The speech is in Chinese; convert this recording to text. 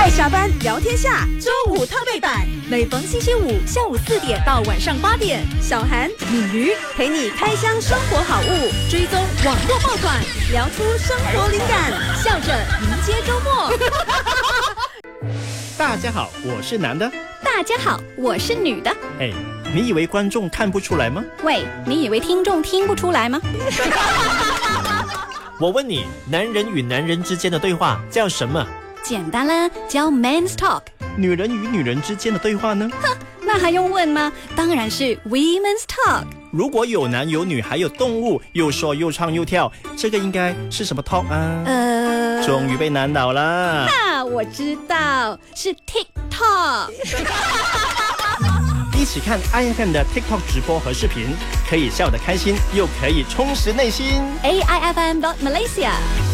爱下班聊天下周五特备版，每逢星期五下午4点到晚上8点，小韩、米鱼陪你开箱生活好物，追踪网络爆款，聊出生活灵感，笑着迎接周末。 大家好，我是男的。 大家好，我是女的。 哎，你以为观众看不出来吗？ 喂，你以为听众听不出来吗？ 我问你，男人与男人之间的对话叫什么？ 简单啦，叫 Men's Talk。 女人与女人之间的对话呢？ 哼，那还用问吗？当然是 Women's Talk。 如果有男有女还有动物，又说又唱又跳，这个应该是什么 talk 啊？终于被难倒了。 我知道，是 TikTok。 一起看 IFM 的 TikTok 直播和视频，可以笑得开心，又可以充实内心。 AIFM.Malaysia